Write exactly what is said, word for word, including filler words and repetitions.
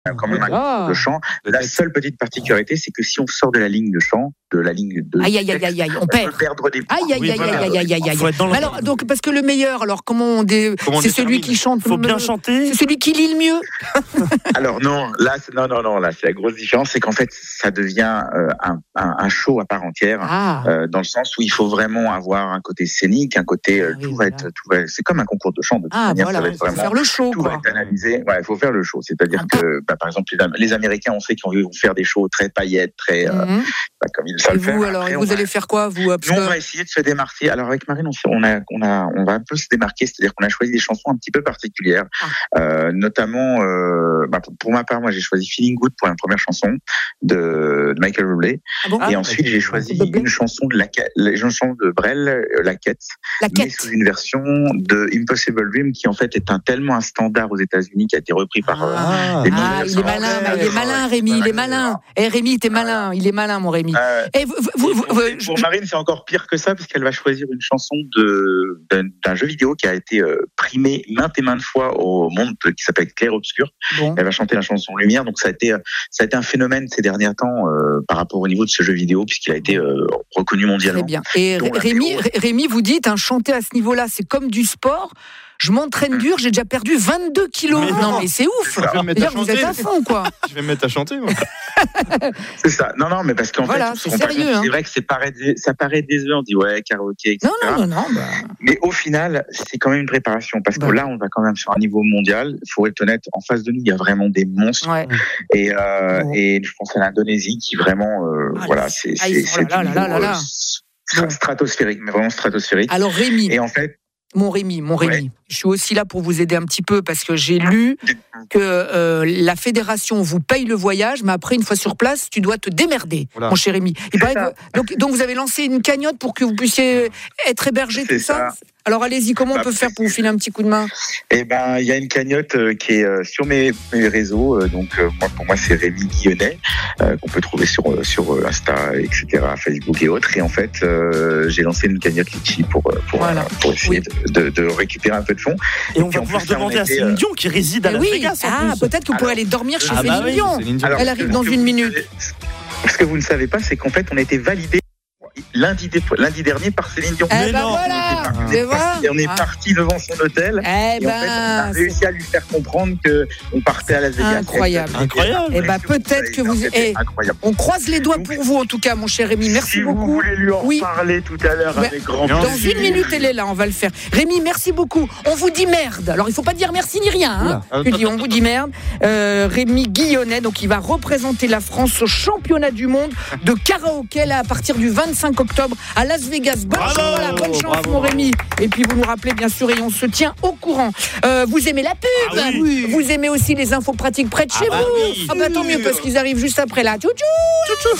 quand même un concours de chant. La seule petite particularité, c'est que si on sort de la ligne de chant, de la ligne de aïe aïe aïe aïe aïe, on, on perd. peut perdre des points. Aïe aïe aïe aïe aïe aïe aïe aïe. Alors donc parce que le meilleur, alors comment on dé... comment c'est celui qui chante. Faut bien chanter. C'est celui qui lit le mieux. Alors non, là c'est... non non non, là c'est la grosse différence, c'est qu'en fait ça devient euh, un, un, un show à part entière, ah. euh, dans le sens où il faut vraiment avoir un côté scénique, un côté euh, ah, oui, tout voilà. va être, tout va, c'est comme un concours de chant de toute ah, manière, voilà, ça va être faut vraiment faire le show. tout quoi. va être analysé. Ouais, il faut faire le show, c'est-à-dire ah. que bah, par exemple les, les Américains, on sait qu'ils vont faire des shows très paillettes, très euh, mm-hmm. bah, comme ils savent le faire. Vous alors, Après, vous va... allez faire quoi vous? Nous, on va essayer de se démarquer. Alors avec Marine, on, on a, on a, on va un peu se démarquer, c'est-à-dire qu'on a choisi des chansons un petit peu particulières, ah. euh, notamment, euh, bah, pour ma part, moi j'ai choisi Feeling Good pour la première chanson de, de Michael Bublé, ah bon et ah, ensuite j'ai choisi une chanson de la, une chanson de Brel, La Quête, la mais sous une version de Impossible Dream qui en fait est un tellement un standard aux États-Unis qui a été repris par. Ah, euh, des ah il est malin, bah, il est malin, Rémi, il est malin. Eh Rémi, t'es malin, il est malin, mon Rémi. Euh, et vous, vous, vous, pour, vous, pour je... Marine, c'est encore pire que ça, parce qu'elle va choisir une chanson de, d'un, d'un jeu vidéo qui a été euh, primé maintes et maintes fois au monde, qui s'appelle Clair Obscur. Bon. Elle va chanter la chanson Lumière, donc ça a été, ça a été un phénomène ces derniers temps euh, par rapport au niveau de ce jeu vidéo, puisqu'il a été euh, reconnu mondialement. Très bien. Et donc, Rémi, Rémi, vous dites, hein, chanter à ce niveau-là, c'est comme du sport. Je m'entraîne dur, j'ai déjà perdu vingt-deux kilos. Mais non, mais c'est ouf. C'est vous êtes à fond, quoi. Je vais me mettre à chanter, moi. C'est ça. Non, non, mais parce qu'en voilà, fait, c'est sérieux. Hein. C'est vrai que c'est paraît, ça paraît décevant. On dit ouais, karaoké, et cetera. Non, non, non, non. Bah... Mais au final, c'est quand même une préparation, parce que bah. là, on va quand même sur un niveau mondial. Il faut être honnête. En face de nous, il y a vraiment des monstres. Ouais. Et, euh, oh. et je pense à l'Indonésie, qui vraiment, euh, ah, voilà, c'est, ah, c'est, c'est là, là, là, là, là. Euh, stratosphérique, mais vraiment stratosphérique. Alors Rémi. Et en fait. Mon Rémi, mon Rémi, ouais. je suis aussi là pour vous aider un petit peu parce que j'ai lu que euh, la fédération vous paye le voyage, mais après, une fois sur place, tu dois te démerder, voilà. mon cher Rémi. Il paraît que, donc, donc, vous avez lancé une cagnotte pour que vous puissiez être hébergé, tout ça, ça Alors, allez-y, comment on peut faire pour vous filer un petit coup de main ? Eh ben, il y a une cagnotte euh, qui est euh, sur mes, mes réseaux. Euh, donc, euh, moi, pour moi, c'est Rémi Guillonnet, euh, qu'on peut trouver sur, sur euh, Insta, et cetera, Facebook et autres. Et en fait, euh, j'ai lancé une cagnotte Litchi pour, pour, voilà. euh, pour essayer oui. de, de, de récupérer un peu de fonds. Et, et on va pouvoir demander à Céline Dion, qui réside à Las oui. Vegas. Ah, peut-être que vous pourrez aller dormir chez ah Céline bah Dion. Oui, Alors, Elle arrive dans une minute. Ce que vous ne savez pas, c'est qu'en fait, on a été validé lundi, lundi dernier par Céline Dion. Eh ben voilà, on est parti, on est ah. parti devant son hôtel. Eh et ben, en fait, on a réussi c'est... à lui faire comprendre que on partait à Las Vegas. Incroyable. Incroyable. Eh ben peut-être que vous. Eh, on croise les doigts pour vous en tout cas, mon cher Rémi. Merci si beaucoup. Si vous voulez lui en oui. parler tout à l'heure ben, avec grand plaisir. Dans une minute, elle est là. On va le faire. Rémi, merci beaucoup. On vous dit merde. Alors il faut pas dire merci ni rien. Hein. Ah, dis, on vous dit merde. Euh, Rémi Guillonnet, donc il va représenter la France au championnat du monde de karaoké là à partir du vingt-cinq octobre. À Las Vegas. Bonne bravo, chance, voilà, bonne chance bravo. mon Rémi. Et puis vous nous rappelez bien sûr et on se tient au courant. Euh, vous aimez la pub ah oui. Vous aimez aussi les infos pratiques près de chez ah vous bah oui. Ah bah tant mieux parce qu'ils arrivent juste après là. Tchou tchou.